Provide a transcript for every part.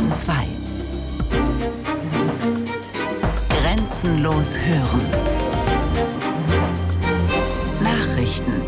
Bayern 2. Grenzenlos hören. Nachrichten.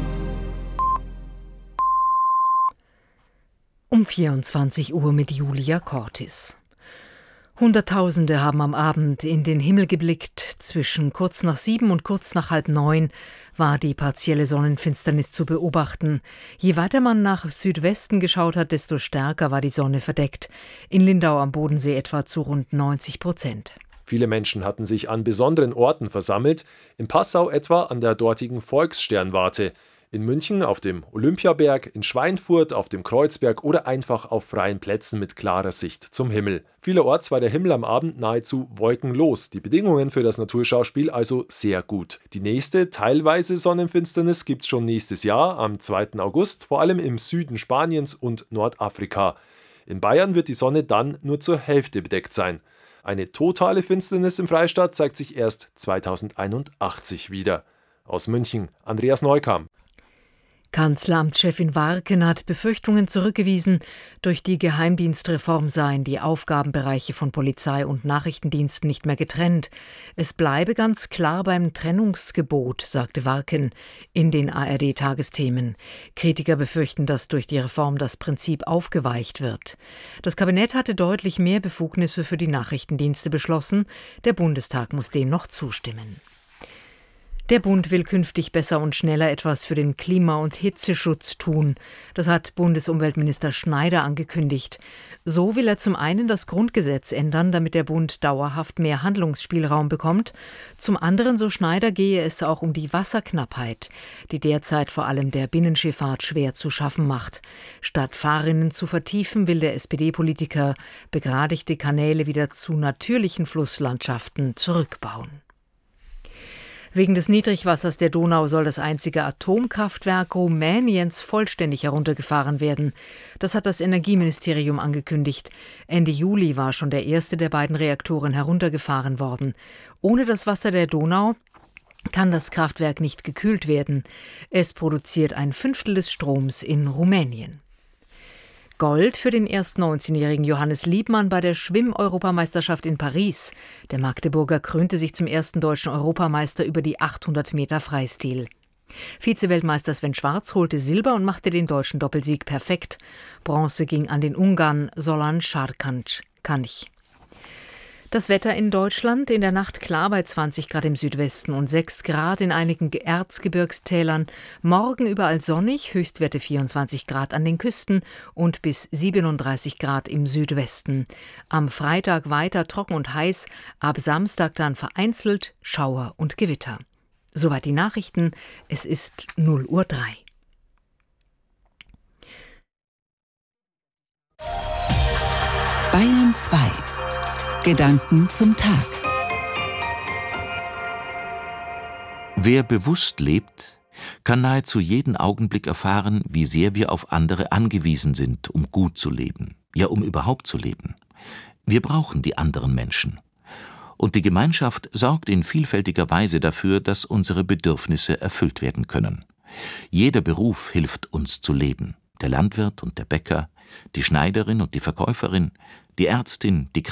Um 24 Uhr mit Julia Cortis. Hunderttausende haben am Abend in den Himmel geblickt. Zwischen kurz nach 7 und kurz nach 8:30 war die partielle Sonnenfinsternis zu beobachten. Je weiter man nach Südwesten geschaut hat, desto stärker war die Sonne verdeckt. In Lindau am Bodensee etwa zu rund 90%. Viele Menschen hatten sich an besonderen Orten versammelt, in Passau etwa an der dortigen Volkssternwarte, in München auf dem Olympiaberg, in Schweinfurt auf dem Kreuzberg oder einfach auf freien Plätzen mit klarer Sicht zum Himmel. Vielerorts war der Himmel am Abend nahezu wolkenlos, die Bedingungen für das Naturschauspiel also sehr gut. Die nächste, teilweise Sonnenfinsternis gibt's schon nächstes Jahr, am 2. August, vor allem im Süden Spaniens und Nordafrika. In Bayern wird die Sonne dann nur zur Hälfte bedeckt sein. Eine totale Finsternis im Freistaat zeigt sich erst 2081 wieder. Aus München, Andreas Neukam. Kanzleramtschefin Warken hat Befürchtungen zurückgewiesen, durch die Geheimdienstreform seien die Aufgabenbereiche von Polizei und Nachrichtendiensten nicht mehr getrennt. Es bleibe ganz klar beim Trennungsgebot, sagte Warken in den ARD-Tagesthemen. Kritiker befürchten, dass durch die Reform das Prinzip aufgeweicht wird. Das Kabinett hatte deutlich mehr Befugnisse für die Nachrichtendienste beschlossen. Der Bundestag muss dem noch zustimmen. Der Bund will künftig besser und schneller etwas für den Klima- und Hitzeschutz tun. Das hat Bundesumweltminister Schneider angekündigt. So will er zum einen das Grundgesetz ändern, damit der Bund dauerhaft mehr Handlungsspielraum bekommt. Zum anderen, so Schneider, gehe es auch um die Wasserknappheit, die derzeit vor allem der Binnenschifffahrt schwer zu schaffen macht. Statt Fahrrinnen zu vertiefen, will der SPD-Politiker begradigte Kanäle wieder zu natürlichen Flusslandschaften zurückbauen. Wegen des Niedrigwassers der Donau soll das einzige Atomkraftwerk Rumäniens vollständig heruntergefahren werden. Das hat das Energieministerium angekündigt. Ende Juli war schon der erste der beiden Reaktoren heruntergefahren worden. Ohne das Wasser der Donau kann das Kraftwerk nicht gekühlt werden. Es produziert 1/5 des Stroms in Rumänien. Gold für den erst 19-jährigen Johannes Liebmann bei der Schwimm-Europameisterschaft in Paris. Der Magdeburger krönte sich zum ersten deutschen Europameister über die 800 Meter Freistil. Vize-Weltmeister Sven Schwarz holte Silber und machte den deutschen Doppelsieg perfekt. Bronze ging an den Ungarn Solan Sarkanc. Das Wetter in Deutschland: in der Nacht klar bei 20 Grad im Südwesten und 6 Grad in einigen Erzgebirgstälern. Morgen überall sonnig, Höchstwerte 24 Grad an den Küsten und bis 37 Grad im Südwesten. Am Freitag weiter trocken und heiß, ab Samstag dann vereinzelt Schauer und Gewitter. Soweit die Nachrichten, es ist 0:03 Uhr. Bayern 2. Gedanken zum Tag. Wer bewusst lebt, kann nahezu jeden Augenblick erfahren, wie sehr wir auf andere angewiesen sind, um gut zu leben, ja, um überhaupt zu leben. Wir brauchen die anderen Menschen. Und die Gemeinschaft sorgt in vielfältiger Weise dafür, dass unsere Bedürfnisse erfüllt werden können. Jeder Beruf hilft uns zu leben. Der Landwirt und der Bäcker, die Schneiderin und die Verkäuferin, die Ärztin, die